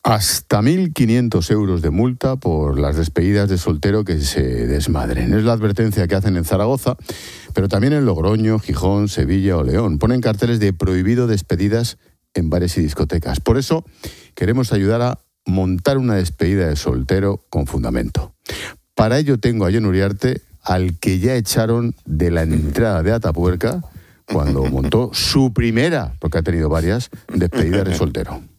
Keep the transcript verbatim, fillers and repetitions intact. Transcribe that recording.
Hasta mil quinientos euros de multa por las despedidas de soltero que se desmadren. Es la advertencia que hacen en Zaragoza, pero también en Logroño, Gijón, Sevilla o León. Ponen carteles de prohibido despedidas en bares y discotecas. Por eso queremos ayudar a montar una despedida de soltero con fundamento. Para ello tengo a Jon Uriarte, al que ya echaron de la entrada de Atapuerca cuando montó su primera, porque ha tenido varias, despedida de soltero.